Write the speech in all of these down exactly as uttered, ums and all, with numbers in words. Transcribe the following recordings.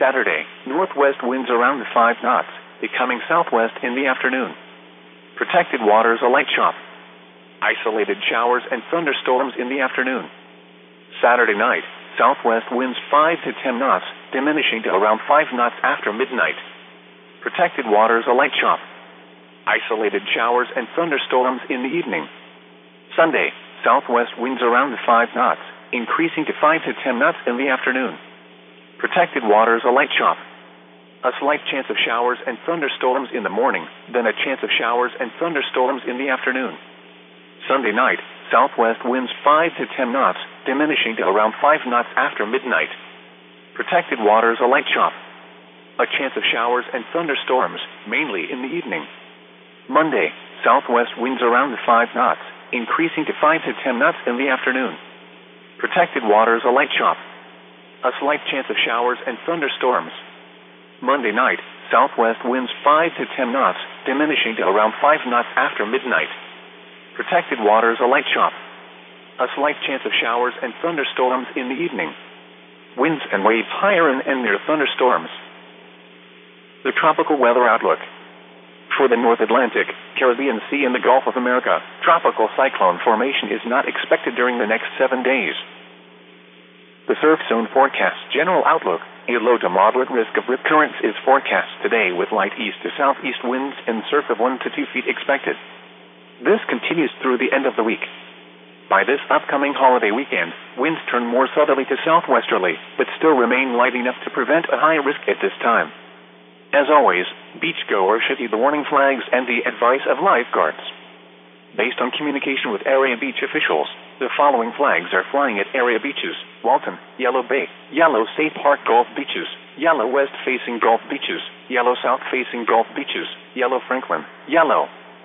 Saturday, northwest winds around five knots, becoming southwest in the afternoon. Protected waters a light chop. Isolated showers and thunderstorms in the afternoon. Saturday night, southwest winds five to ten knots, diminishing to around five knots after midnight. Protected waters a light chop. Isolated showers and thunderstorms in the evening. Sunday, southwest winds around five knots, increasing to five to ten knots in the afternoon. Protected waters a light chop. A slight chance of showers and thunderstorms in the morning, then a chance of showers and thunderstorms in the afternoon. Sunday night, southwest winds five to ten knots, diminishing to around five knots after midnight. Protected waters a light chop. A chance of showers and thunderstorms, mainly in the evening. Monday, southwest winds around five knots, increasing to five to ten knots in the afternoon. Protected waters a light chop. A slight chance of showers and thunderstorms. Monday night, southwest winds five to ten knots, diminishing to around five knots after midnight. Protected waters a light chop. A slight chance of showers and thunderstorms in the evening. Winds and waves higher and, and near thunderstorms. The tropical weather outlook. For the North Atlantic, Caribbean Sea, and the Gulf of America, tropical cyclone formation is not expected during the next seven days. The surf zone forecast general outlook. A low to moderate risk of rip currents is forecast today with light east to southeast winds and surf of one to two feet expected. This continues through the end of the week. By this upcoming holiday weekend, winds turn more southerly to southwesterly, but still remain light enough to prevent a high risk at this time. As always, beachgoers should heed the warning flags and the advice of lifeguards. Based on communication with area beach officials, the following flags are flying at area beaches: Walton, Yellow Bay, Yellow State Park Gulf Beaches, Yellow West-facing Gulf Beaches, Yellow South-facing Gulf Beaches, Yellow Franklin, Yellow.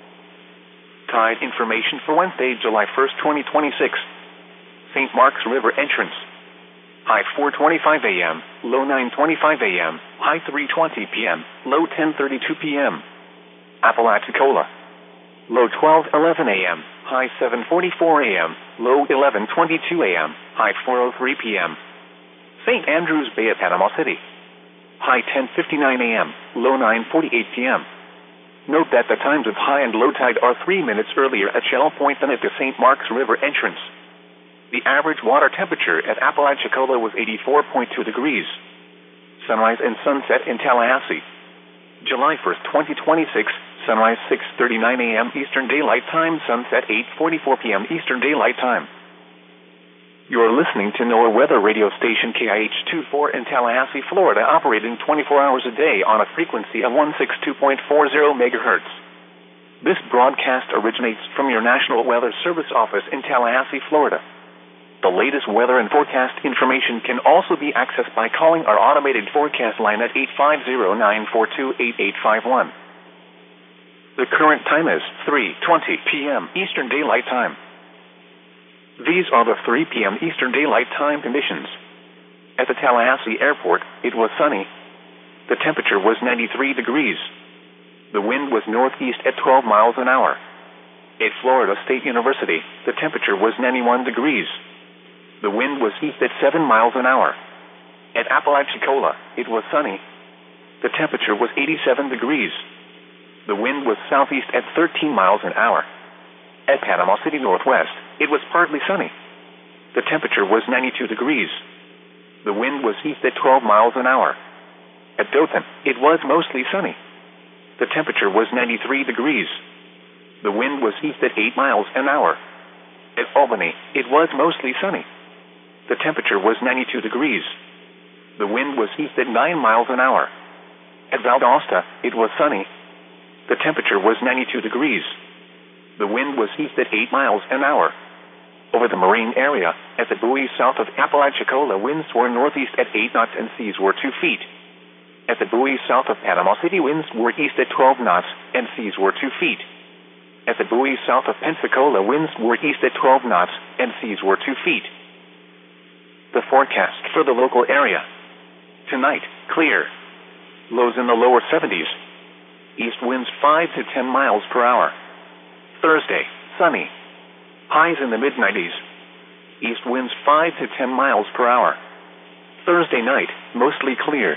Tide information for Wednesday, July first, twenty twenty-six. Saint Mark's River entrance. High four twenty-five a m, low nine twenty-five a m, high three twenty p m, low ten thirty-two p m Apalachicola. Low twelve eleven a m, high seven forty-four a m, low eleven twenty-two a m, high four oh three p m Saint Andrews Bay at Panama City. High ten fifty-nine a m, low nine forty-eight p m Note that the times of high and low tide are three minutes earlier at Shell Point than at the Saint Mark's River entrance. The average water temperature at Apalachicola was eighty-four point two degrees. Sunrise and sunset in Tallahassee. July first, twenty twenty-six, sunrise six thirty-nine a m Eastern Daylight Time, sunset eight forty-four p m Eastern Daylight Time. You are listening to NOAA Weather Radio Station K I H twenty-four in Tallahassee, Florida, operating twenty-four hours a day on a frequency of one sixty-two point four zero megahertz. This broadcast originates from your National Weather Service office in Tallahassee, Florida. The latest weather and forecast information can also be accessed by calling our automated forecast line at eight five zero, nine four two, eight eight five one. The current time is three twenty p m Eastern Daylight Time. These are the three p m Eastern Daylight Time conditions. At the Tallahassee Airport, it was sunny. The temperature was ninety-three degrees. The wind was northeast at twelve miles an hour. At Florida State University, the temperature was ninety-one degrees. The wind was east at seven miles an hour. At Apalachicola, it was sunny. The temperature was eighty-seven degrees. The wind was southeast at thirteen miles an hour. At Panama City Northwest, it was partly sunny. The temperature was ninety-two degrees. The wind was east at twelve miles an hour. At Dothan, it was mostly sunny. The temperature was ninety-three degrees. The wind was east at eight miles an hour. At Albany, it was mostly sunny. The temperature was ninety-two degrees. The wind was east at nine miles an hour. At Valdosta, it was sunny. The temperature was ninety-two degrees. The wind was east at eight miles an hour. Over the marine area, at the buoys south of Apalachicola, winds were northeast at eight knots and seas were two feet. At the buoys south of Panama City, winds were east at twelve knots and seas were two feet. At the buoys south of Pensacola, winds were east at twelve knots and seas were two feet. The forecast for the local area. Tonight, clear. Lows in the lower seventies. East winds five to ten miles per hour. Thursday, sunny. Highs in the mid nineties. East winds five to ten miles per hour. Thursday night, mostly clear.